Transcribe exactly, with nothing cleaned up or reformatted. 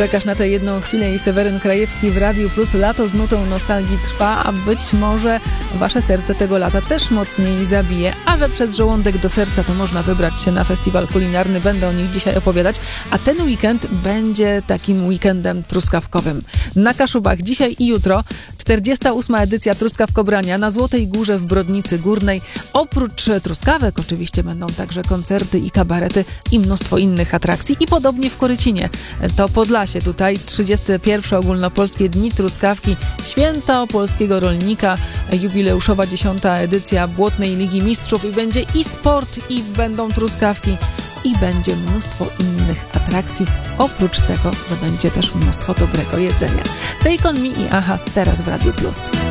czekasz na tę jedną chwilę i Seweryn Krajewski w Radiu Plus. Lato z nutą nostalgii trwa, a być może wasze serce tego lata też mocniej zabije. A że przez żołądek do serca to można wybrać się na festiwal kulinarny. Będę o nich dzisiaj opowiadać. A ten weekend będzie takim weekendem truskawkowym. Na Kaszubach dzisiaj i jutro czterdziesta ósma edycja Truskawkobrania na Złotej Górze w Brodnicy Górnej. Oprócz truskawek oczywiście będą także koncerty i kabarety i mnóstwo innych atrakcji. I podobnie w Korycinie. To Podlasie tutaj trzydzieste pierwsze ogólnopolskie Dni Truskawki, święto polskiego rolnika, jubileuszowa dziesiąta edycja Błotnej Ligi Mistrzów i będzie i sport, i będą truskawki, i będzie mnóstwo innych atrakcji, oprócz tego, że będzie też mnóstwo dobrego jedzenia. Take on Me i Aha, teraz w Radiu Plus.